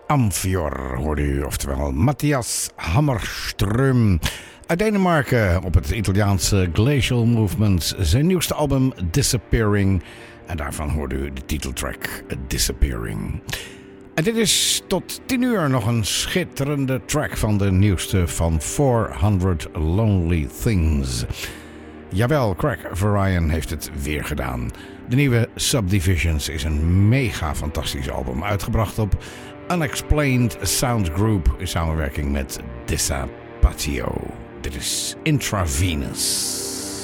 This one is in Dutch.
Amfior hoorde u, oftewel Matthias Hammerström uit Denemarken op het Italiaanse Glacial Movement, zijn nieuwste album Disappearing. En daarvan hoorde u de titeltrack Disappearing. En dit is tot 10 uur nog een schitterende track van de nieuwste van 400 Lonely Things. Jawel, Craig Varian heeft het weer gedaan. De nieuwe Subdivisions is een mega fantastisch album, uitgebracht op Unexplained Sound Group in samenwerking met Dissapatio. Dit is Intravenous.